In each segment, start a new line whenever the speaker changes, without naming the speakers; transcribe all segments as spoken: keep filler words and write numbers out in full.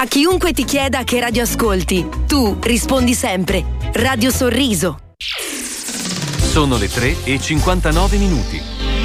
A chiunque ti chieda che radio ascolti, tu rispondi sempre Radio Sorriso.
Sono le tre e cinquantanove minuti.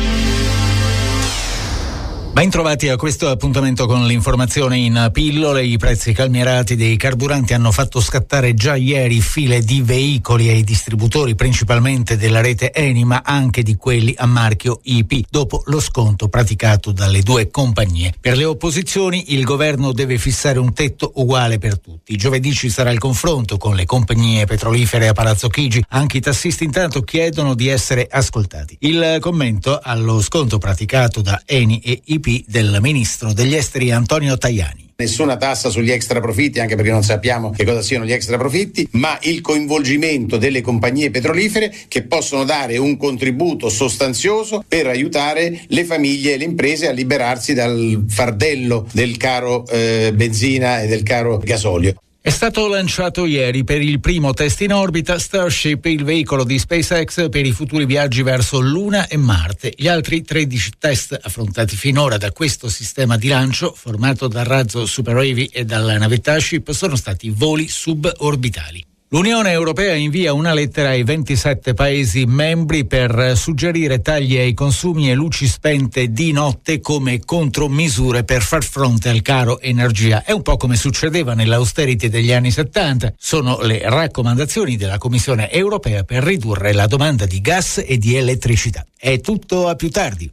Ben trovati a questo appuntamento con l'informazione in pillole. I prezzi calmierati dei carburanti hanno fatto scattare già ieri file di veicoli ai distributori, principalmente della rete Eni, ma anche di quelli a marchio I P, dopo lo sconto praticato dalle due compagnie. Per le opposizioni il governo deve fissare un tetto uguale per tutti. Giovedì ci sarà il confronto con le compagnie petrolifere a Palazzo Chigi. Anche i tassisti intanto chiedono di essere ascoltati. Il commento allo sconto praticato da Eni e I P del ministro degli esteri Antonio Tajani.
Nessuna tassa sugli extra profitti, anche perché non sappiamo che cosa siano gli extra profitti, ma il coinvolgimento delle compagnie petrolifere che possono dare un contributo sostanzioso per aiutare le famiglie e le imprese a liberarsi dal fardello del caro eh, benzina e del caro gasolio.
È stato lanciato ieri per il primo test in orbita Starship, il veicolo di SpaceX per i futuri viaggi verso Luna e Marte. Gli altri tredici test affrontati finora da questo sistema di lancio, formato dal razzo Super Heavy e dalla navetta Ship, sono stati voli suborbitali. L'Unione Europea invia una lettera ai ventisette Paesi membri per suggerire tagli ai consumi e luci spente di notte come contromisure per far fronte al caro energia. È un po' come succedeva nell'austerity degli anni settanta. Sono le raccomandazioni della Commissione Europea per ridurre la domanda di gas e di elettricità. È tutto, a più tardi.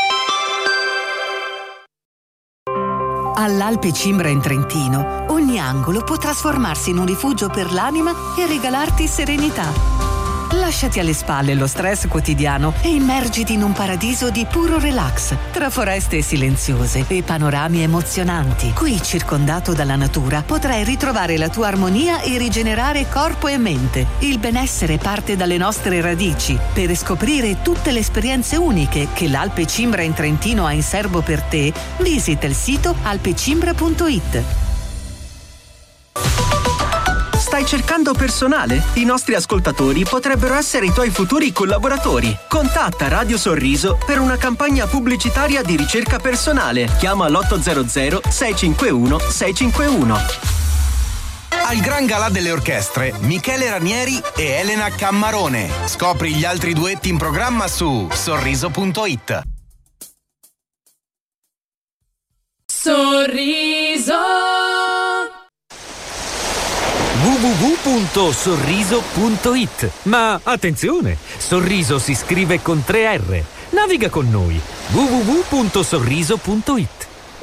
All'Alpe Cimbra in Trentino, ogni angolo può trasformarsi in un rifugio per l'anima e regalarti serenità. Lasciati alle spalle lo stress quotidiano e immergiti in un paradiso di puro relax, tra foreste silenziose e panorami emozionanti. Qui, circondato dalla natura, potrai ritrovare la tua armonia e rigenerare corpo e mente. Il benessere parte dalle nostre radici. Per scoprire tutte le esperienze uniche che l'Alpe Cimbra in Trentino ha in serbo per te, visita il sito alpecimbra punto it.
Stai cercando personale? I nostri ascoltatori potrebbero essere i tuoi futuri collaboratori. Contatta Radio Sorriso per una campagna pubblicitaria di ricerca personale. Chiama l'otto zero zero sei cinque uno sei cinque uno.
Al Gran Galà delle Orchestre, Michele Ranieri e Elena Cammarone. Scopri gli altri duetti in programma su sorriso punto it.
Sorriso
w w w punto sorriso punto it. Ma attenzione, Sorriso si scrive con tre R. Naviga con noi. w w w punto sorriso punto it.